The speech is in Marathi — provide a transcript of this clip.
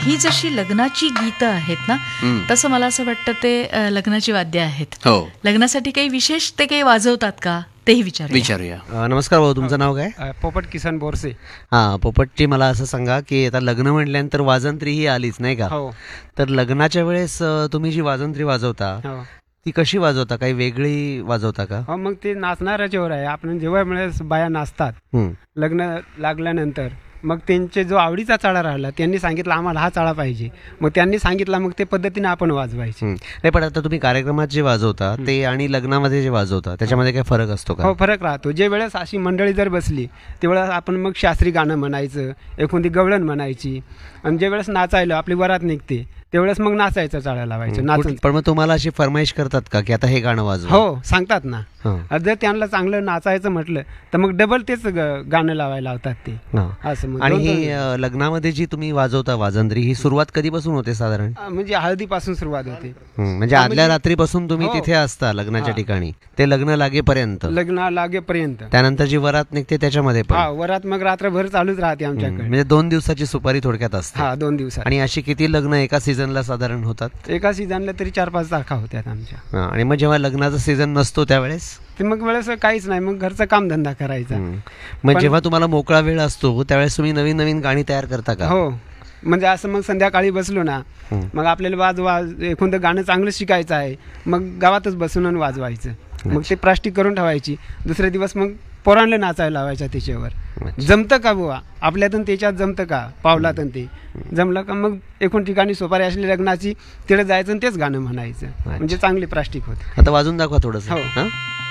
ही जशी लग्नाची गीतं आहेत ना, तसं मला असं वाटतं ते लग्नाची वाद्य आहेत. हो, लग्नासाठी काही विशेष ते काही वाजवतात का तेही विचारूया. नमस्कार भाऊ, तुमचं नाव काय? पोपट किसन बोरसे. हां, पोपटची मला असं सांगा की आता लग्न म्हटल्यानंतर वाजंत्री ही आलीच नाही का? हो तर लग्नाच्या वेळेस तुम्ही जी वाजंत्री वाजवता हो ती कशी वाजवता? काही वेगळी वाजवता का? हो, मग ते नाचणाऱ्याच्यावर आहे. आपण जेव्हा वेळेस बाया नाचतात लग्न लागल्यानंतर, मग त्यांचे जो आवडीचा चाळा राहिला, त्यांनी सांगितलं आम्हाला हा चाळा पाहिजे, मग त्यांनी सांगितला, मग ते पद्धतीने आपण वाजवायचे. नाही, पण आता तुम्ही कार्यक्रमात जे वाजवता ते आणि लग्नामध्ये जे वाजवता त्याच्यामध्ये काय फरक असतो का? हो, फरक राहतो. जे वेळेस अशी मंडळी जर बसली त्यावेळेस आपण मग शास्त्रीय गाणं म्हणायचं, एखादी गवळण म्हणायची, आणि जे वेळेस नाचायला आपली वरात निघते त्यावेळेस मग नाचायचं, चाळा लावायचं, नाचून. पण मग तुम्हाला अशी फरमाईश करतात का की आता हे गाणं वाजवा? हो, सांगतात ना. जर त्यांना चांगलं नाचायचं म्हटलं तर मग डबल तेच गाणं लावायला लावतात ते. असं मग. आणि ही लग्नामध्ये जी तुम्ही वाजवता वाजंत्री, ही सुरुवात कधीपासून होते साधारण? म्हणजे हळदीपासून सुरुवात होते. म्हणजे आदल्या रात्रीपासून तुम्ही तिथे असता लग्नाच्या ठिकाणी, ते लग्न लागेपर्यंत? लग्न लागेपर्यंत. त्यानंतर जी वरात निघते त्याच्यामध्ये पण? वरात मग रात्रभर चालूच राहते आमच्याकडे. म्हणजे 2 दिवसाची सुपारी थोडक्यात असते. 2 दिवसात. आणि अशी किती लग्न एका सीझनला साधारण होतात? एका सीझनला तरी 4-5 तारखा होत्यात आमच्या. आणि मग जेव्हा लग्नाचा सीझन नसतो त्यावेळेस? ते मग वेळेस काहीच नाही, मग घरचा कामधंदा करायचा. मग जेव्हा तुम्हाला मोकळा वेळ असतो त्यावेळेस तुम्ही नवीन नवीन गाणी तयार करता का? हो, म्हणजे असं मग संध्याकाळी बसलो ना, मग आपल्याला एखादं गाणं चांगलं शिकायचं आहे, मग गावातच बसून वाजवायचं. मग ते प्लास्टिक करून ठेवायची, दुसरे दिवस मग पोरांना नाचायला लावायच्या त्याच्यावर. जमतं का बुवा आपल्यातून, त्याच्यात जमतं का पावलातून, ते जमलं का मग एकूण ठिकाणी सोपारी असली लग्नाची तिकडे जायचं आणि तेच गाणं म्हणायचं. म्हणजे चांगली प्लास्टिक होते. आता वाजून दाखवा थोडंसं. हो.